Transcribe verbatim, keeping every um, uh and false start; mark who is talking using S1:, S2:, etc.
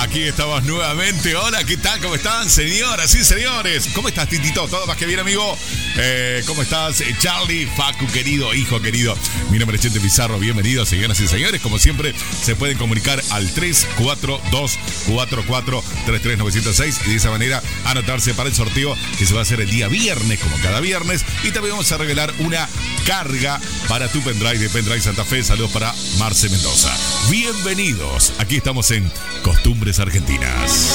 S1: Aquí estamos nuevamente. Hola, ¿qué tal? ¿Cómo están, señoras y señores? ¿Cómo estás, Titito? ¿Todo más que bien, amigo? Eh, ¿Cómo estás, Charlie? Facu, querido, hijo querido. Mi nombre es Chente Pizarro. Bienvenidos, señoras y señores. Como siempre, se pueden comunicar al tres cuatro dos, cuatro cuatro tres tres nueve cero seis y de esa manera anotarse para el sorteo que se va a hacer el día viernes, como cada viernes. Y también vamos a regalar una carga para tu pendrive de Pendrive Santa Fe. Saludos para Marce Mendoza. Bienvenidos. Aquí estamos en Costumbres Argentinas.